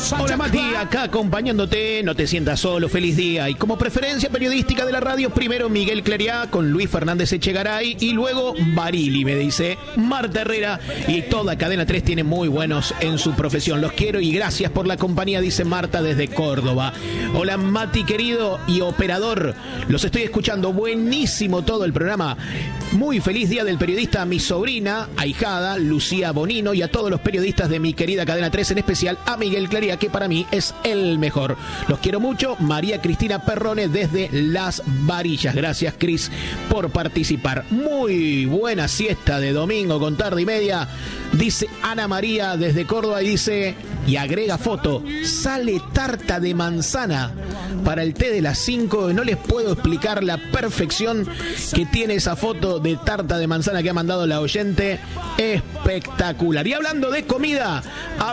Hola Mati, acá acompañándote, no te sientas solo, feliz día. Y como preferencia periodística de la radio, primero Miguel Clariá con Luis Fernández Echegaray y luego Barili, me dice Marta Herrera. Y toda Cadena 3 tiene muy buenos en su profesión. Los quiero y gracias por la compañía, dice Marta desde Córdoba. Hola Mati querido y operador, los estoy escuchando, buenísimo todo el programa. Muy feliz día del periodista a mi sobrina, ahijada, Lucía Bonino, y a todos los periodistas de mi querida Cadena 3, en especial a Miguel Clariá, que para mí es el mejor. Los quiero mucho. María Cristina Perrone desde Las Varillas. Gracias, Cris, por participar. Muy buena siesta de domingo con tarde y media, dice Ana María desde Córdoba, y dice, y agrega foto, sale tarta de manzana para el té de las 5. No les puedo explicar la perfección que tiene esa foto de tarta de manzana que ha mandado la oyente. Espectacular. Y hablando de comida,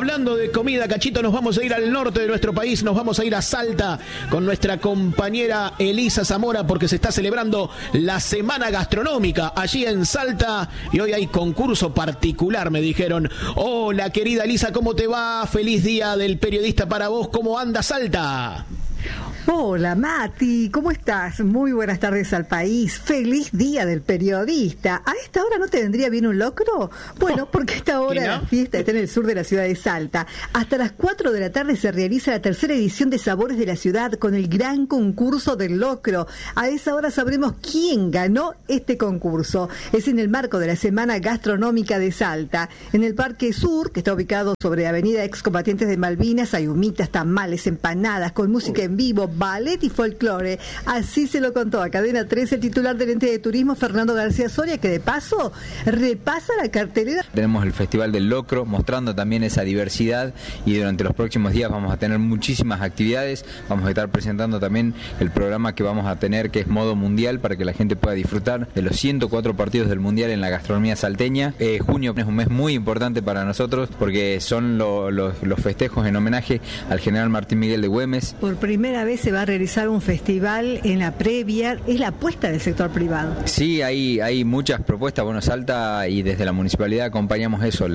Cachito, nos vamos a ir al norte de nuestro país, nos vamos a ir a Salta con nuestra compañera Elisa Zamora, porque se está celebrando la Semana Gastronómica allí en Salta y hoy hay concurso particular, me dijeron. Hola querida Elisa, ¿cómo te va? Feliz día del periodista para vos. ¿Cómo anda Salta? Hola Mati, ¿cómo estás? Muy buenas tardes al país. Feliz día del periodista. ¿A esta hora no te vendría bien un locro? Bueno, porque a esta hora la fiesta está en el sur de la ciudad de Salta. Hasta las 4 de la tarde se realiza la tercera edición de Sabores de la Ciudad con el gran concurso del locro. A esa hora sabremos quién ganó este concurso. Es en el marco de la Semana Gastronómica de Salta. En el Parque Sur, que está ubicado sobre Avenida Excombatientes de Malvinas, hay humitas, tamales, empanadas, con música en vivo, ballet y folclore. Así se lo contó a Cadena 3 el titular del ente de turismo, Fernando García Soria, que de paso repasa la cartelera. Tenemos el Festival del Locro, mostrando también esa diversidad, y durante los próximos días vamos a tener muchísimas actividades. Vamos a estar presentando también el programa que vamos a tener, que es Modo Mundial, para que la gente pueda disfrutar de los 104 partidos del Mundial en la gastronomía salteña. Junio es un mes muy importante para nosotros, porque son los festejos en homenaje al general Martín Miguel de Güemes. Por primera vez se va a realizar un festival en la previa, es la apuesta del sector privado. Sí, hay muchas propuestas. Bueno, Salta, y desde la municipalidad acompañamos eso,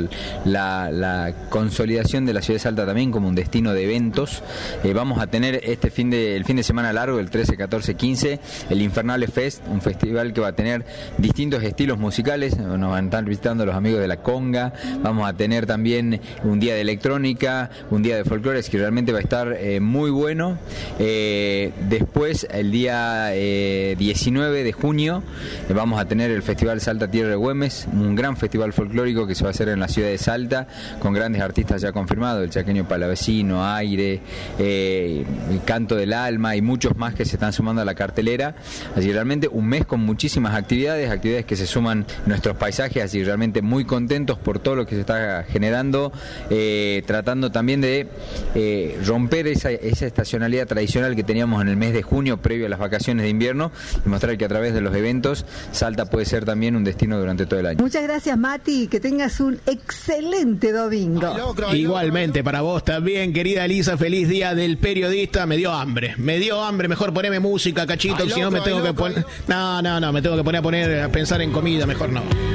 la consolidación de la ciudad de Salta también como un destino de eventos. Vamos a tener el fin de semana largo, el 13, 14, 15, el Infernale Fest, un festival que va a tener distintos estilos musicales. Nos van a estar visitando los amigos de la conga. Vamos a tener también un día de electrónica, un día de folclore, que realmente va a estar muy bueno. Después, el día 19 de junio, vamos a tener el Festival Salta Tierra de Güemes, un gran festival folclórico que se va a hacer en la ciudad de Salta, con grandes artistas ya confirmados, el chaqueño Palavecino, Aire, Canto del Alma y muchos más que se están sumando a la cartelera. Así realmente un mes con muchísimas actividades que se suman a nuestros paisajes, así realmente muy contentos por todo lo que se está generando, tratando también de romper esa estacionalidad tradicional que teníamos en el mes de junio previo a las vacaciones de invierno, y mostrar que a través de los eventos Salta puede ser también un destino durante todo el año. Muchas gracias Mati, que tengas un excelente domingo. Igualmente para vos también, querida Elisa, feliz día del periodista. Me dio hambre, mejor poneme música, Cachito, si no me tengo que poner, me tengo que poner a pensar en comida, mejor no.